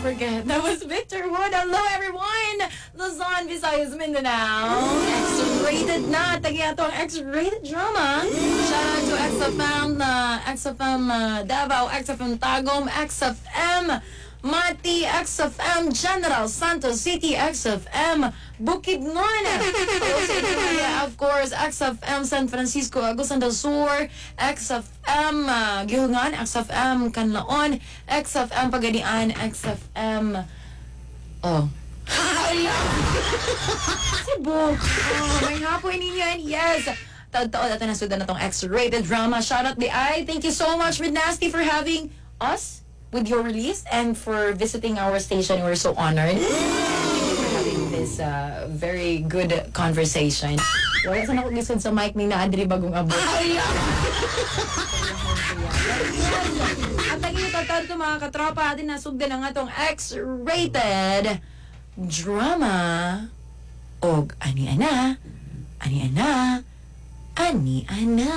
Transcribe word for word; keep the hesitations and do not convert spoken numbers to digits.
forget, that was Victor Wood. Hello, everyone! Luzon, Visayas, Mindanao. X-rated na. Tagya to ang X-rated drama. Shout out to X F M, uh, X F M uh, Davao, X F M Tagum, X F M Mati, X F M General Santos City, X F M Bukidnon. Hello sa inyo, Maria. Of course, X F M San Francisco, Agusan del Sur, X F M uh, Gihungan, X F M Canlaon, X F M Pagadian, X F M Oh. Cebu. Oh, may hapon ninyo yan. Yes. Taon-taon natin na sudan na tong X-rated drama. Shout out the I. Thank you so much, with Nasty, for having us with your release and for visiting our station. We're so honored. Thank you for having this uh, very good conversation. Wala saan ako gisod sa mic ni naadri bagong abot. At lagi nyo tatar ito mga katropa, atin nasugdan na nga itong X-rated drama. Og ani ana, ani ana, ani ana.